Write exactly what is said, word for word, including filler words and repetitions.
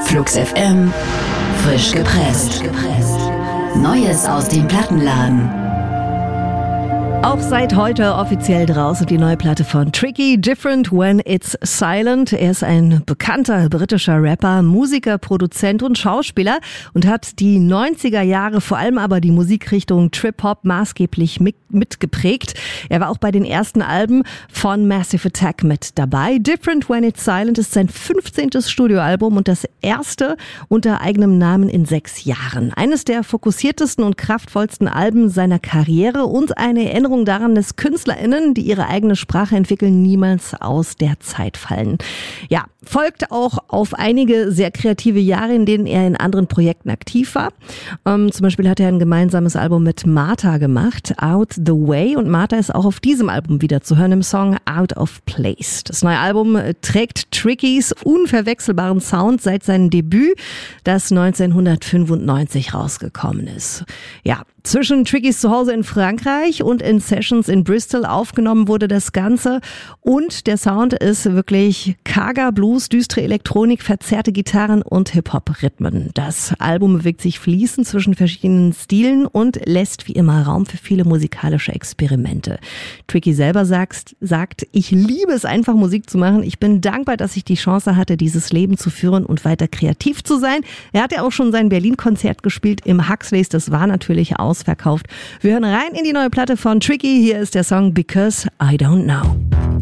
Flux F M, frisch gepresst. Neues aus dem Plattenladen. Auch seit heute offiziell draußen die neue Platte von Tricky, Different When It's Silent. Er ist ein bekannter britischer Rapper, Musiker, Produzent und Schauspieler und hat die neunziger Jahre, vor allem aber die Musikrichtung Trip-Hop maßgeblich mitgeprägt. Er war auch bei den ersten Alben von Massive Attack mit dabei. Different When It's Silent ist sein fünfzehntes Studioalbum und das erste unter eigenem Namen in sechs Jahren. Eines der fokussiertesten und kraftvollsten Alben seiner Karriere und eine Erinnerung daran, dass KünstlerInnen, die ihre eigene Sprache entwickeln, niemals aus der Zeit fallen. Ja, folgt auch auf einige sehr kreative Jahre, in denen er in anderen Projekten aktiv war. Ähm, zum Beispiel hat er ein gemeinsames Album mit Martha gemacht, Out the Way. Und Martha ist auch auf diesem Album wieder zu hören im Song Out of Place. Das neue Album trägt Trickys unverwechselbaren Sound seit seinem Debüt, das neunzehnhundertfünfundneunzig rausgekommen ist. Ja, zwischen Trickys Zuhause in Frankreich und in Sessions in Bristol aufgenommen wurde das Ganze. Und der Sound ist wirklich karger Blues, düstere Elektronik, verzerrte Gitarren und Hip-Hop-Rhythmen. Das Album bewegt sich fließend zwischen verschiedenen Stilen und lässt wie immer Raum für viele musikalische Experimente. Tricky selber sagt, sagt, ich liebe es einfach, Musik zu machen. Ich bin dankbar, dass ich die Chance hatte, dieses Leben zu führen und weiter kreativ zu sein. Er hat ja auch schon sein Berlin-Konzert gespielt im Huxleys. Das war natürlich auch ausverkauft. Wir hören rein in die neue Platte von Tricky. Hier ist der Song Because I Don't Know.